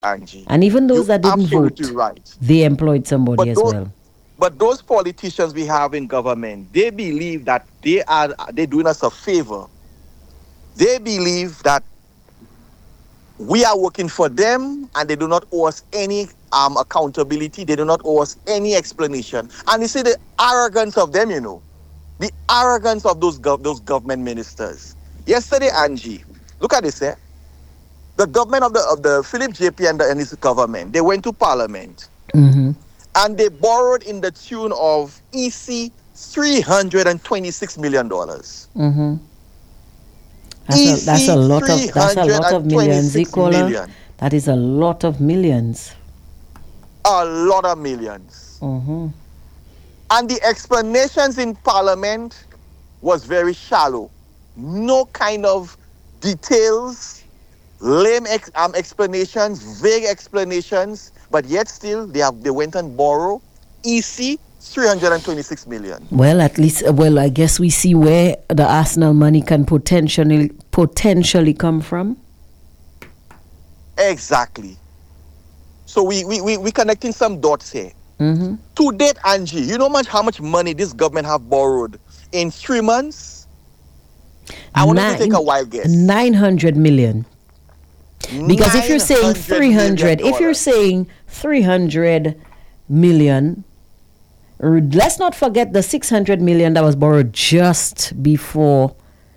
Angie. And even those You're that didn't absolutely vote, right. they employed somebody But as those, well. but those politicians we have in government, they believe that they're doing us a favor. They believe that we are working for them and they do not owe us any accountability. They do not owe us any explanation. And you see the arrogance of them, the arrogance of those government ministers. Yesterday, Angie, look at this, eh? The government of the Philip JP and his government, they went to parliament Mm-hmm. and they borrowed in the tune of EC $326 million. Mm-hmm. That's a EC lot of millions, 326 Nicola. million. That is a lot of millions. A lot of millions. Mm-hmm. And the explanations in parliament was very shallow. No kind of details, lame explanations, vague explanations, but yet still they went and borrow EC 326 million. Well, at least, I guess we see where the Arsenal money can potentially come from. Exactly. So we connecting some dots here. Mm-hmm. To date, Angie, you know how much money this government have borrowed in 3 months? I want you to take a wild guess. 900 million. Because if you're saying 300, if you're saying 300 million, let's not forget the 600 million that was borrowed just before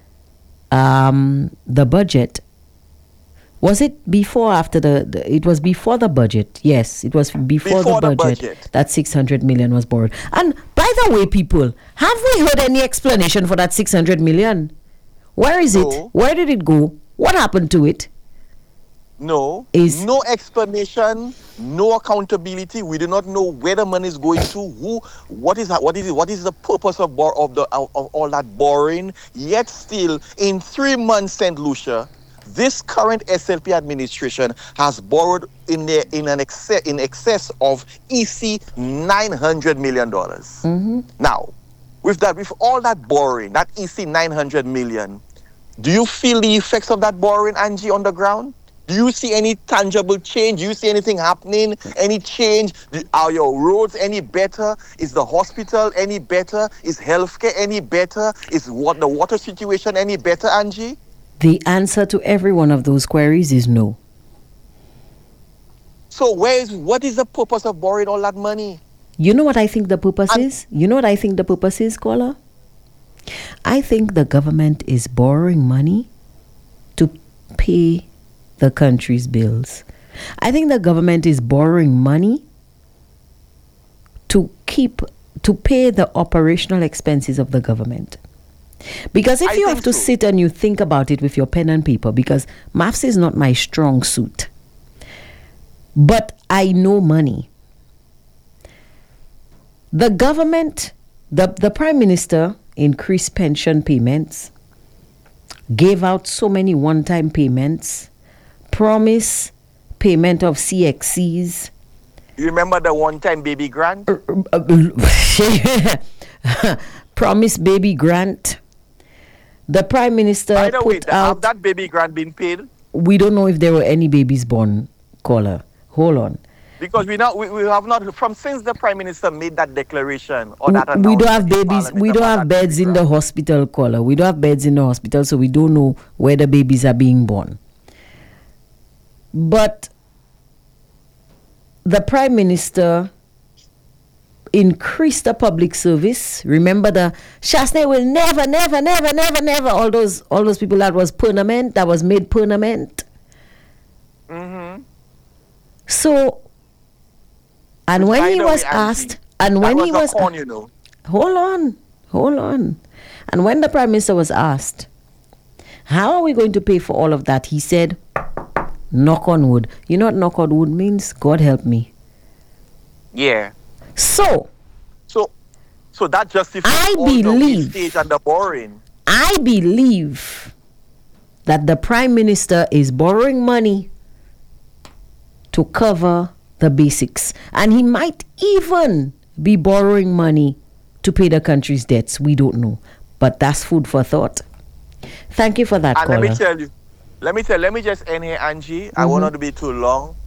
the budget. Was it before or after it was before the budget? Yes, it was before the budget that 600 million was borrowed. And by the way, people, have we heard any explanation for that 600 million? Where is it? Where did it go? What happened to it? No explanation, no accountability. We do not know where the money is going to, what is the purpose of all that borrowing. Yet still, in 3 months, St. Lucia, this current SLP administration has borrowed in excess of EC $900 million. Mm-hmm. Now, with all that borrowing, that EC 900 million, do you feel the effects of that borrowing, Angie, on the ground? Do you see any tangible change? Do you see anything happening? Any change? Are your roads any better? Is the hospital any better? Is healthcare any better? Is the water situation any better, Angie? The answer to every one of those queries is no. So what is the purpose of borrowing all that money? You know what I think the purpose is? You know what I think the purpose is, caller? I think the government is borrowing money to pay the country's bills. I think the government is borrowing money to pay the operational expenses of the government. Because if you have to sit and you think about it with your pen and paper, because maths is not my strong suit, but I know money. The government, the Prime Minister increased pension payments, gave out so many one-time payments, promise payment of CXCs. You remember the one-time baby grant? Promise baby grant. The Prime Minister By the way, out, have that baby grant been paid? We don't know if there were any babies born, caller. Hold on. Because we have not, since the Prime Minister made that declaration or that announcement. We don't have babies, we don't have beds in the hospital, caller. We don't have beds in the hospital, so we don't know where the babies are being born. But the Prime Minister increased the public service. Remember, the Shasne will never, all those people that was permanent, that was made permanent. Mm-hmm. So, and when he was asked, hold on. And when the Prime Minister was asked, how are we going to pay for all of that? He said, knock on wood. You know what knock on wood means? God help me. Yeah. So that justifies the stage and the borrowing. I believe that the Prime Minister is borrowing money to cover the basics. And he might even be borrowing money to pay the country's debts. We don't know. But that's food for thought. Thank you for that, caller. Let me just end here, Angie. I want not to be too long.